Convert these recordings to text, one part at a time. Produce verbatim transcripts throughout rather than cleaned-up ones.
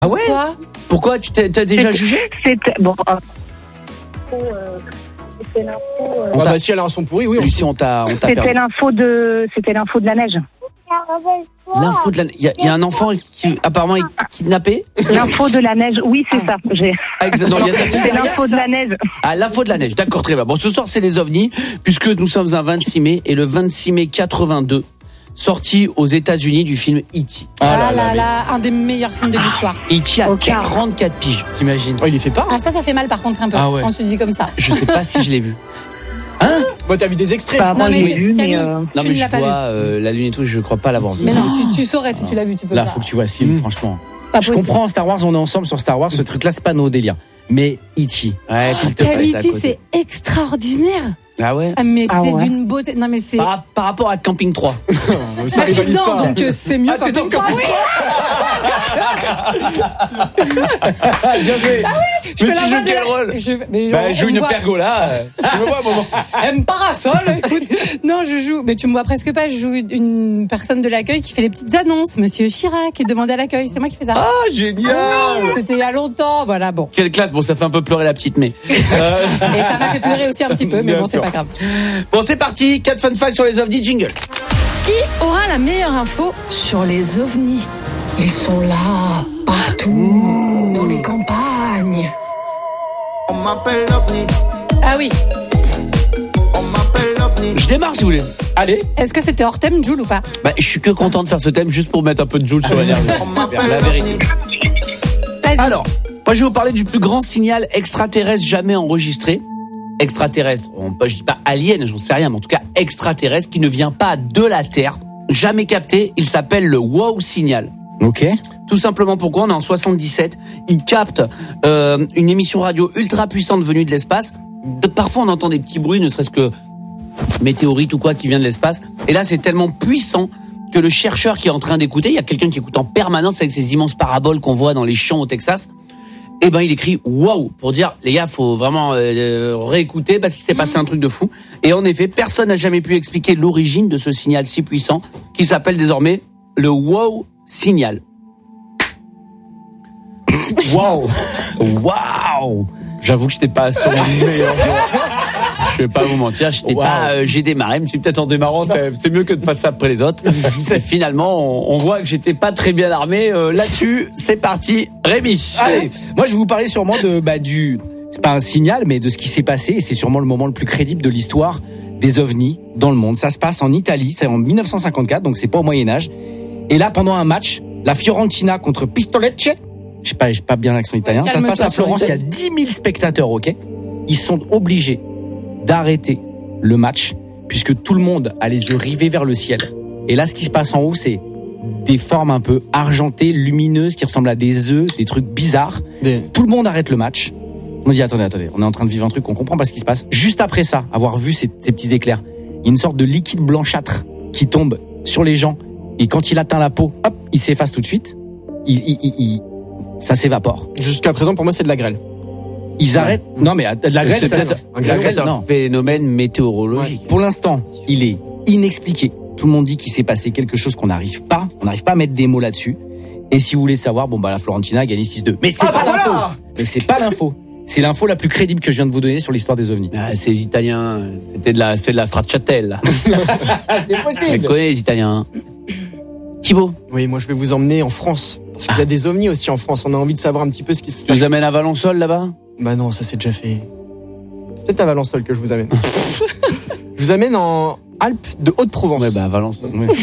Ah ouais? Quoi? Pourquoi? Tu t'es, t'as déjà C'était- jugé? C'était bon. Euh, euh, c'était l'info. euh, On Ah t'a- bah si elle a un son pourri, oui. on Lucie, on t'a, on t'a C'était perdu. l'info de. C'était l'info de la neige. L'info de la, il y, a- il y a un enfant qui apparemment est kidnappé. L'info de la neige. Oui, c'est ça. J'ai. Ah, exact- non, il y a- C'était l'info de la neige. Ah, l'info de la neige, d'accord, très bien. Bon, ce soir, c'est les ovnis, puisque nous sommes un vingt-six mai, et le vingt-six mai quatre-vingt-deux, sorti aux États-Unis du film E T Ah là là, un des meilleurs films de l'histoire. E T a Ok. quarante-quatre piges, t'imagines? Oh, il les fait pas. Ah ça, ça fait mal par contre un peu, Ah ouais. quand tu dis comme ça. Je sais pas si je l'ai vu. Moi, t'as vu des extraits. Bah, moi, Non, je mais l'ai tu- vu, mais. Camille, euh, Non, Tu mais ne je l'as pas vois vu. euh, la lune et tout, je crois pas l'avoir vu. Mais non, tu, tu saurais si tu l'as vu, tu peux Là, pas. faut que tu vois ce film, Mmh. franchement. Pas Je possible. comprends Star Wars, on est ensemble sur Star Wars, ce truc-là, c'est pas nos délires. Mais E T Ouais, faut te passer à Camille, côté. c'est extraordinaire. Ah ouais? Ah, mais Ah c'est ouais. d'une beauté. Non, mais c'est. Par, par rapport à Camping trois. Ça Bah, je suis rivalise dedans, pas. donc euh, c'est mieux Ah, quand t'es dans même. Camping oui. Bien joué. Je Mais fais tu la joues voix de quel la- rôle? je... mais Bah, on- joue on une voit- pergola. euh, Tu me vois, un moment. Un parasol, écoute. Non, je joue, mais tu me vois presque pas, je joue une personne de l'accueil qui fait les petites annonces. Monsieur Chirac est demandé à l'accueil, c'est moi qui fais ça. Ah, génial. C'était il y a longtemps, voilà, bon. Quelle classe. Bon, ça fait un peu pleurer la petite, mais. Et ça m'a fait pleurer aussi un petit peu, mais bon, c'est pas grave. Bon, c'est parti. Quatre fun facts sur les ovnis, jingle. Qui aura la meilleure info sur les ovnis? Ils sont là, partout, dans les campagnes. On m'appelle l'OVNI, Ah oui. on m'appelle l'OVNI. Je démarre si vous voulez. Allez. Est-ce que c'était hors thème, Jules, ou pas? Bah, je suis que content de faire ce thème juste pour mettre un peu de Joule sur la nerve. On m'appelle La vérité. l'OVNI. Vas-y. Alors, moi je vais vous parler du plus grand signal extraterrestre jamais enregistré. Extraterrestre, on, je dis pas alien, j'en sais rien, mais en tout cas extraterrestre, qui ne vient pas de la Terre, jamais capté. Il s'appelle le wow signal. Ok. Tout simplement pourquoi on est en soixante-dix-sept, il capte euh, une émission radio ultra puissante venue de l'espace. De, parfois on entend des petits bruits, ne serait-ce que météorite ou quoi qui vient de l'espace. Et là c'est tellement puissant que le chercheur qui est en train d'écouter, il y a quelqu'un qui écoute en permanence avec ces immenses paraboles qu'on voit dans les champs au Texas. Eh ben il écrit wow pour dire les gars faut vraiment euh, réécouter parce qu'il s'est passé un truc de fou. Et en effet personne n'a jamais pu expliquer l'origine de ce signal si puissant qui s'appelle désormais le wow signal. Waouh. Waouh! J'avoue que j'étais pas sur mon meilleur jour. Je vais pas vous mentir, j'étais Wow. pas. euh, j'ai démarré, je me suis peut-être en démarrant, c'est, c'est mieux que de passer après les autres. C'est finalement, on, on voit que j'étais pas très bien armé euh, là-dessus. C'est parti, Rémi. Allez, moi je vais vous parler sûrement de bah du c'est pas un signal mais de ce qui s'est passé et c'est sûrement le moment le plus crédible de l'histoire des ovnis dans le monde. Ça se passe en Italie, c'est en dix-neuf cent cinquante-quatre donc c'est pas au Moyen-Âge. Et là pendant un match, la Fiorentina contre Pistolecce, je sais pas, j'ai pas bien l'accent italien, ça se Calme-toi passe à sur Florence, il y a l'Italie. dix mille spectateurs, OK? Ils sont obligés d'arrêter le match puisque tout le monde a les yeux rivés vers le ciel. Et là ce qui se passe en haut, c'est des formes un peu argentées, lumineuses, qui ressemblent à des œufs, des trucs bizarres. Des- Tout le monde arrête le match. On dit attendez, attendez, on est en train de vivre un truc, on comprend pas ce qui se passe. Juste après ça, avoir vu ces, ces petits éclairs, il y a une sorte de liquide blanchâtre qui tombe sur les gens et quand il atteint la peau, hop, il s'efface tout de suite. Il, il, il, il- ça s'évapore. Jusqu'à présent, pour moi, c'est de la grêle. Ils arrêtent. Non mais de la grêle, C'est ça, peut-être ça- un la peut-être grêle, un non. phénomène météorologique. Pour l'instant, il est inexpliqué. Tout le monde dit qu'il s'est passé quelque chose qu'on n'arrive pas, on n'arrive pas à mettre des mots là-dessus. Et si vous voulez savoir, bon bah la Florentina a gagné six deux. Mais c'est Ah, pas bah l'info. voilà. Mais c'est pas l'info. C'est l'info la plus crédible que je viens de vous donner sur l'histoire des ovnis. Ah, c'est les Italiens, c'était de la, c'est de la Stracciatelle. c'est On possible. connaît les Italiens. Thibaut, Oui, moi, je vais vous emmener en France. Parce qu'il y a des ovnis aussi en France. On a envie de savoir un petit peu ce qui se tu passe. nous amènes à Valençol là-bas? Bah non, ça c'est déjà fait. C'est peut-être à Valençol que je vous amène. Je vous amène en Alpes de Haute-Provence. Ouais, bah, à Valençol. Ouais.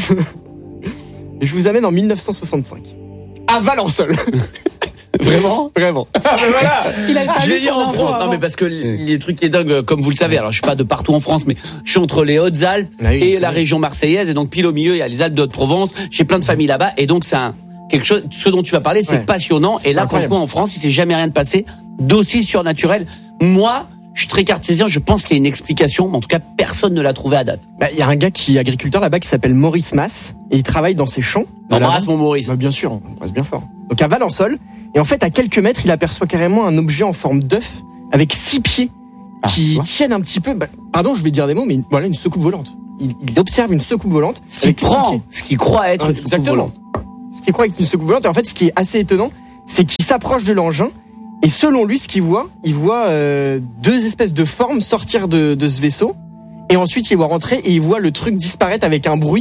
Et je vous amène en mille neuf cent soixante-cinq. À Valençol. Vraiment? Vraiment. Il avait pas Je lu l'ai dit son en info France. avant. Non, mais parce que les trucs qui est dingue, comme vous le savez, alors je suis pas de partout en France, mais je suis entre les Hautes-Alpes Ah oui, et oui. la région marseillaise, et donc pile au milieu, il y a les Alpes de Haute-Provence. J'ai plein de familles là-bas, et donc c'est un, quelque chose, ce dont tu vas parler, c'est Ouais. passionnant. Et C'est là, incroyable. pour moi, en France, il s'est jamais rien de passé d'aussi surnaturel. Moi, je suis très cartésien, je pense qu'il y a une explication, mais en tout cas, personne ne l'a trouvé à date. Bah, il y a un gars qui est agriculteur là-bas qui s'appelle Maurice Mass. Et il travaille dans ses champs. On Là-bas. embrasse mon Maurice. Bah, bien sûr, on embrasse bien fort. Donc à Valençol. Et en fait, à quelques mètres, il aperçoit carrément un objet en forme d'œuf avec six pieds Ah, tu qui vois. tiennent un petit peu. Bah, pardon, je vais dire des mots, mais une- voilà, une secoupe volante. Il, il observe une secoupe volante. Ce qui avec six prend, pieds. ce qui croit être Ouais, une soucoupe exactement. volante. Ce qu'il croit être une secoupe volante. Et en fait, ce qui est assez étonnant, c'est qu'il s'approche de l'engin et selon lui, ce qu'il voit, il voit euh, deux espèces de formes sortir de, de ce vaisseau et ensuite il voit rentrer et il voit le truc disparaître avec un bruit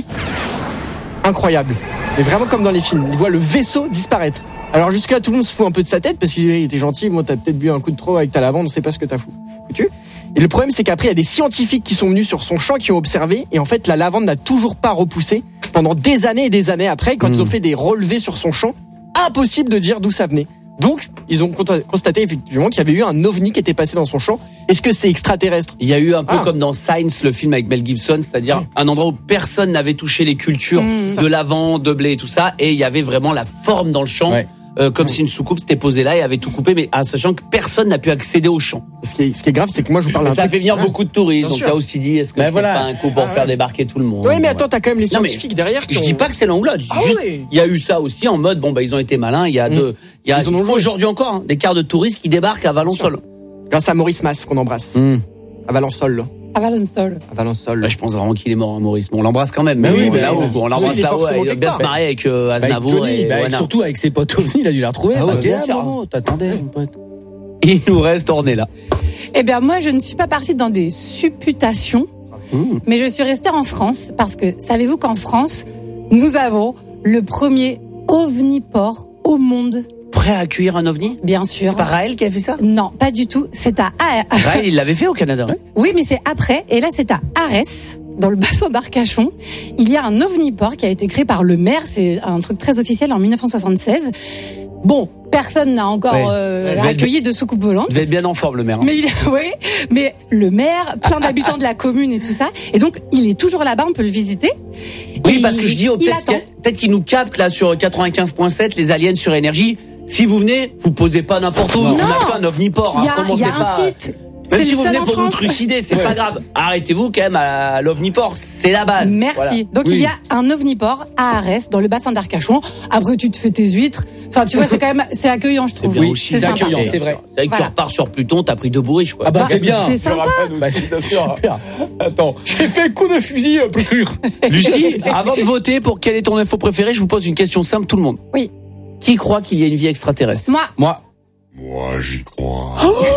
incroyable. Mais vraiment comme dans les films, il voit le vaisseau disparaître. Alors jusque-là, tout le monde se fout un peu de sa tête parce qu'il était gentil, moi t'as peut-être bu un coup de trop avec ta lavande, on sait pas ce que t'as foutu. Et le problème, c'est qu'après, il y a des scientifiques qui sont venus sur son champ, qui ont observé, et en fait, la lavande n'a toujours pas repoussé pendant des années et des années après, quand mmh. ils ont fait des relevés sur son champ, impossible de dire d'où ça venait. Donc, ils ont constaté effectivement qu'il y avait eu un ovni qui était passé dans son champ. Est-ce que c'est extraterrestre ? Il y a eu un peu ah. comme dans Science, le film avec Mel Gibson, c'est-à-dire mmh. un endroit où personne n'avait touché les cultures mmh. de lavande, de blé et tout ça, et il y avait vraiment la forme dans le champ. Ouais. Euh, comme mmh. si une soucoupe s'était posée là et avait tout coupé, mais en sachant que personne n'a pu accéder au champ. Ce qui est, ce qui est grave, c'est que moi je vous parle. Ça un fait venir ah. beaucoup de touristes, donc là aussi dit, est-ce que c'est voilà. pas un coup pour ah, faire ouais. débarquer tout le monde ? Oui, mais attends, t'as quand même les scientifiques non, derrière. Qui je ont... dis pas que c'est l'un ou l'autre. Ah juste, oui. Il y a eu ça aussi en mode, bon bah ils ont été malins. Il y a mmh. de, il y a aujourd'hui encore hein, des quarts de touristes qui débarquent à Valençol. Grâce à Maurice Mas qu'on embrasse. Mmh. À Valençol. À Valençol. À Valençol. Bah, je pense vraiment qu'il est mort, Maurice. Bon, on l'embrasse quand même. Mais mais oui, mais là-haut, on l'embrasse là-haut. Il a bien se marier avec euh, Aznavour bah, et bah, Johnny, surtout avec ses potes ovnis, il a dû la retrouver. Ah bah, ouais, bien sûr. sûr. T'attendais, mon pote. Il nous reste orné là. Eh bien, moi, je ne suis pas partie dans des supputations, mmh. mais je suis restée en France parce que savez-vous qu'en France, nous avons le premier ovniport au monde. Prêt à accueillir un ovni ? Bien sûr. C'est pas Raël qui a fait ça ? Non, pas du tout. C'est à Raël, il l'avait fait au Canada. Oui, oui mais c'est après. Et là, c'est à Arès, dans le bassin d'Arcachon. Il y a un ovniport qui a été créé par le maire. C'est un truc très officiel en dix-neuf cent soixante-seize. Bon, personne n'a encore ouais. euh, ouais, accueilli de soucoupe volante. Vous êtes bien en forme, le maire. Hein. Mais il, oui, mais le maire, plein d'habitants de la commune et tout ça. Et donc, il est toujours là-bas. On peut le visiter. Oui, et parce il, que je dis, oh, peut-être, peut-être qu'il nous capte là sur quatre-vingt-quinze virgule sept, les aliens sur énergie. Si vous venez, vous posez pas n'importe où. Non. On a fait un ovniport. Il y a, hein, y a un pas. site. Même c'est si vous venez pour France. nous trucider, c'est ouais. pas grave. Arrêtez-vous quand même à l'ovniport, c'est la base. Merci. Voilà. Donc oui. il y a un ovniport à Arès, dans le bassin d'Arcachon. Après tu te fais tes huîtres. Enfin tu vois, c'est quand même, c'est accueillant, je trouve. C'est, oui, c'est, c'est accueillant, c'est vrai. C'est vrai que voilà. Tu repars sur Pluton, t'as pris deux bourriches, quoi. Ah bah, t'es bien. C'est sympa. Bah, c'est super. Attends, j'ai fait coup de fusil pur. Lucie, avant de voter pour quel est ton info préféré, je vous pose une question simple, tout le monde. Oui. Qui croit qu'il y a une vie extraterrestre ? Moi. Moi. Moi, j'y crois.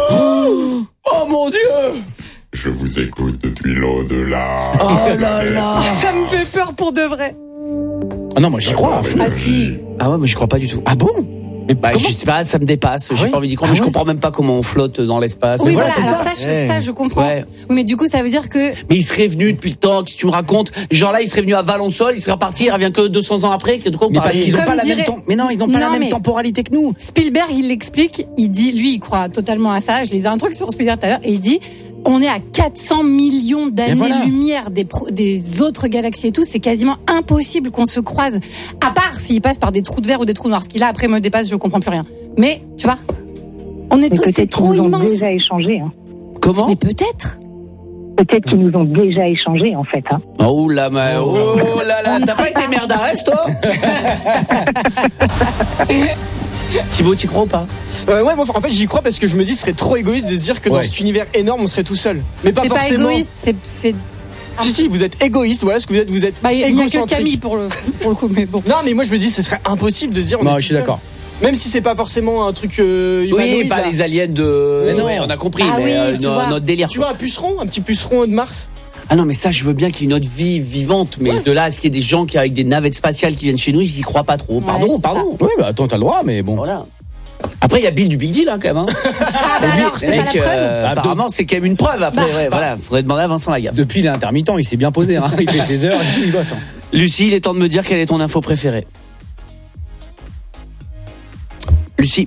Oh, oh mon Dieu! Je vous écoute depuis l'au-delà. Oh là là! Ça me fait peur pour de vrai. Ah non, moi j'y crois. Ah si. Ah ouais, moi j'y crois pas du tout. Ah bon? Mais bah, je sais pas, ça me dépasse. J'ai ah oui pas envie d'y croire. Ah mais ouais. Je comprends même pas comment on flotte dans l'espace. Oui, voilà. voilà alors ça, ça, je, ça, je comprends. Ouais. Oui, mais du coup, ça veut dire que. Mais il serait venu depuis le temps. Qu'est-ce que tu me racontes? Genre là, il serait venu à Valençol, il serait reparti, il revient que deux cents ans après. De quoi on mais parce qu'ils ont pas la dirait... même temps. Mais non, ils n'ont pas non, la même temporalité que nous. Spielberg, il l'explique. Il dit, lui, il croit totalement à ça. Je lisais un truc sur Spielberg tout à l'heure et il dit. On est à quatre cents millions d'années-lumière voilà. des, pro- des autres galaxies et tout. C'est quasiment impossible qu'on se croise. À part s'il passe par des trous de verre ou des trous noirs. Ce qui là, après, me dépasse, je comprends plus rien. Mais, tu vois, on est tous, c'est trop qu'ils nous immense. Ont déjà échangé. Hein. Comment? Mais peut-être. Peut-être qu'ils nous ont déjà échangé, en fait. Hein. Oh là, ma... oh, oh là là, t'as pas, pas été maire d'Arès, toi? Thibaut, t'y crois ou pas? euh, Ouais, moi, en fait, j'y crois parce que je me dis, ce serait trop égoïste de se dire que ouais. dans cet univers énorme, on serait tout seul. Mais pas c'est forcément. Pas égoïste, c'est, c'est... Si, si, vous êtes égoïste, voilà ce que vous êtes, vous êtes bah, égocentrique. Il n'y a que Camille pour le, pour le coup, mais bon. Non, mais moi, je me dis, ce serait impossible de se dire. On non, est je suis d'accord. Même si c'est pas forcément un truc euh, oui, pas là. Les aliens de. Mais non, ouais, on a compris. Ah mais oui, euh, tu no, vois. notre délire. Tu vois un puceron, un petit puceron de Mars. Ah non, mais ça, je veux bien qu'il y ait une autre vie vivante, mais ouais. de là à ce qu'il y ait des gens qui avec des navettes spatiales qui viennent chez nous, j'y crois pas trop. Pardon, ouais, pardon. Oui, bah attends, t'as le droit, mais bon. Voilà. Après, il y a Bill du Big Deal, hein, quand même. Hein. Ah bah alors, c'est mec, pas la preuve. Euh, apparemment, c'est quand même une preuve. Après, bah, ouais, bah. Voilà, faudrait demander à Vincent Lagaffe. Depuis, il est intermittent, il s'est bien posé. Hein. Il fait ses heures et tout, il bosse. Hein. Lucie, il est temps de me dire quelle est ton info préférée. Lucie.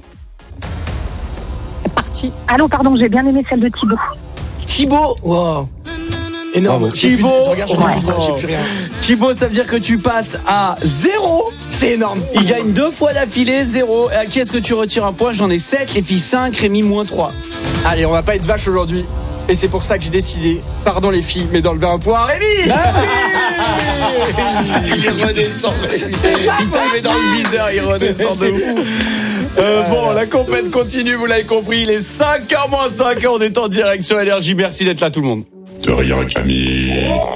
Parti. Allô, pardon, j'ai bien aimé celle de Thibaut. Thibaut, wow. Énorme. Thibaut, regarde, j'ai ouais. plus, plus rien. Thibaut, ça veut dire que tu passes à zéro. C'est énorme. Il gagne deux fois d'affilée, zéro. À qui est-ce que tu retires un point? J'en ai sept, les filles cinq, Rémi moins trois. Allez, on va pas être vache aujourd'hui. Et c'est pour ça que j'ai décidé, pardon les filles, mais d'enlever un point à Rémi. Ah oui. Il est redescendu. Il tombait dans le viseur, il redescend de fou. Euh, bon, la compète continue, vous l'avez compris. Il est cinq heures moins cinq, on est en direct sur Énergie. Merci d'être là tout le monde. De rien, Camille.